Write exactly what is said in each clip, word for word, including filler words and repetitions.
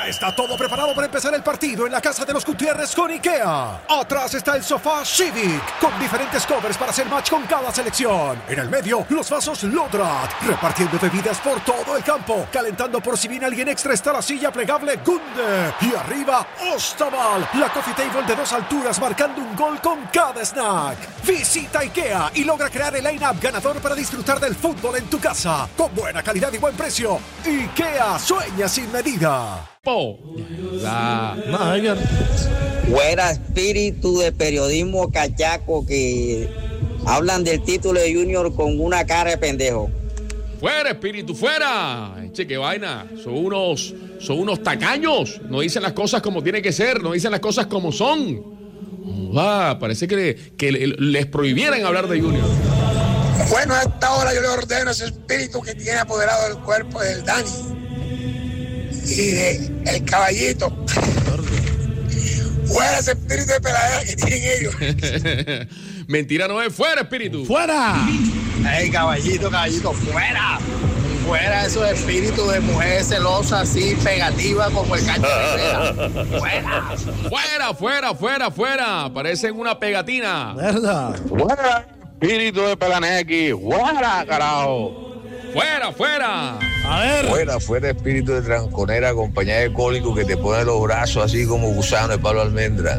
Ya está todo preparado para empezar el partido en la casa de los Gutiérrez con IKEA. Atrás está el sofá Civic, con diferentes covers para hacer match con cada selección. En el medio, los vasos Lodrat, repartiendo bebidas por todo el campo. Calentando por si viene alguien extra está la silla plegable Gunde. Y arriba, Ostaval, la coffee table de dos alturas marcando un gol con cada snack. Visita IKEA y logra crear el line-up ganador para disfrutar del fútbol en tu casa. Con buena calidad y buen precio. IKEA, sueña sin medida. Po. La... Fuera espíritu de periodismo cachaco que hablan del título de Junior con una cara de pendejo. Fuera espíritu, fuera. Che, qué vaina. Son unos, son unos tacaños. No dicen las cosas como tiene que ser. No dicen las cosas como son. Ah, parece que, le, que le, les prohibieran hablar de Junior. Bueno, a esta hora yo le ordeno ese espíritu que tiene apoderado el cuerpo del Dani y de el caballito. Fuera ese espíritu de peladera que tienen ellos. Mentira no es. Fuera espíritu. ¡Fuera! ¡Ey, caballito, caballito! ¡Fuera! Fuera esos espíritus de mujeres celosas así, pegativas como el cacho de Rivera. ¡Fuera! ¡Fuera, fuera, fuera, fuera! Parecen una pegatina. ¿Verdad? ¡Fuera! Espíritu de Pelanequi. ¡Fuera, carajo! ¡Fuera, fuera! A ver. Fuera, fuera espíritu de tranconera acompañada de cólico que te pone los brazos así como gusano de palo almendra.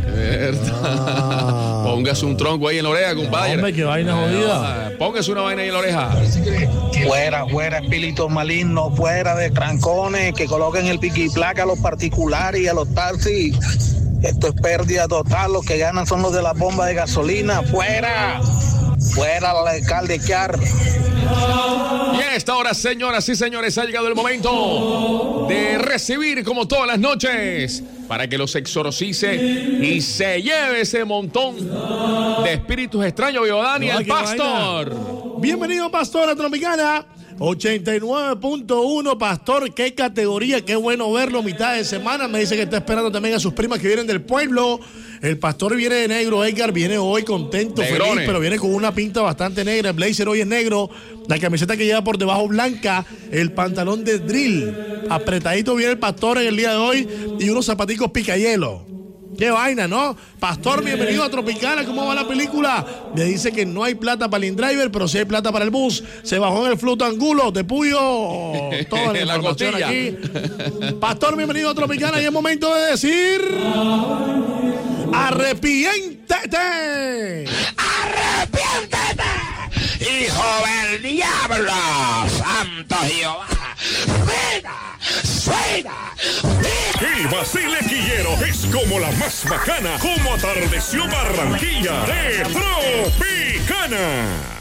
Ah. Póngase un tronco ahí en la oreja, compadre. Hombre, qué vaina jodida. Póngase una vaina ahí en la oreja. Fuera, fuera, espíritus malignos, fuera de trancones, que coloquen el piqui y placa a los particulares y a los taxis. Esto es pérdida total, los que ganan son los de la bomba de gasolina. ¡Fuera! ¡Fuera el alcalde Char! Y a esta hora, señoras y señores, ha llegado el momento de recibir, como todas las noches, para que los exorcice y se lleve ese montón de espíritus extraños, viejo Dani, No, el pastor. Vaina. Bienvenido, Pastor, a Tropicana ochenta y nueve punto uno. Pastor, qué categoría, qué bueno verlo mitad de semana. Me dice que está esperando también a sus primas que vienen del pueblo. El pastor viene de negro, Edgar viene hoy contento, Negrone. feliz, pero viene con una pinta bastante negra. El blazer hoy es negro, la camiseta que lleva por debajo blanca, el pantalón de drill. Apretadito viene el pastor en el día de hoy y unos zapaticos picahielo. Qué vaina, ¿no? Pastor, bienvenido a Tropicana. ¿Cómo va la película? Me dice que no hay plata para el InDriver, pero sí hay plata para el bus. Se bajó en el Fluto Angulo, de Puyo. Toda la, La información costilla. aquí. Pastor, bienvenido a Tropicana. Y es momento de decir... ¡Arrepiéntete! ¡Arrepiéntete, hijo del diablo! ¡Santo Jehová! ¡Fuera! ¡Fuera! El Basile Quillero es como la más bacana, como atardeció Barranquilla de Tropicana.